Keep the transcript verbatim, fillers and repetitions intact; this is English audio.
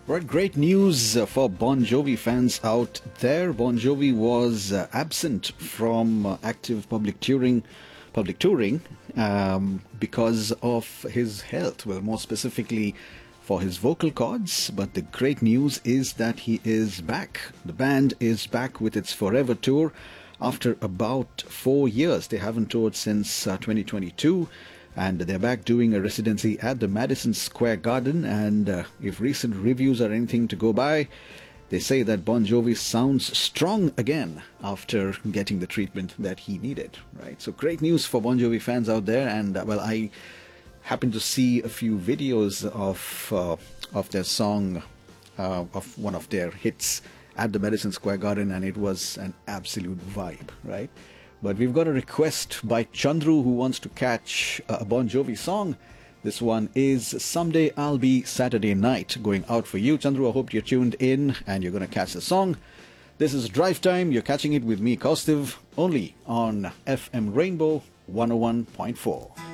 Right, great news uh, for Bon Jovi fans out there. Bon Jovi was uh, absent from uh, active public touring, public touring, um, because of his health. Well, more specifically, for his vocal cords. But the great news is that he is back. The band is back with its Forever tour after about four years. They haven't toured since uh, twenty twenty-two. And they're back doing a residency at the Madison Square Garden. And uh, if recent reviews are anything to go by, they say that Bon Jovi sounds strong again after getting the treatment that he needed. Right. So great news for Bon Jovi fans out there. And uh, well, I happened to see a few videos of uh, of their song, uh, of one of their hits at the Madison Square Garden, and it was an absolute vibe. Right. But we've got a request by Chandru who wants to catch a Bon Jovi song. This one is Someday I'll Be Saturday Night, going out for you. Chandru, I hope you're tuned in and you're going to catch the song. This is Drive Time. You're catching it with me, Kaustav, only on F M Rainbow one oh one point four.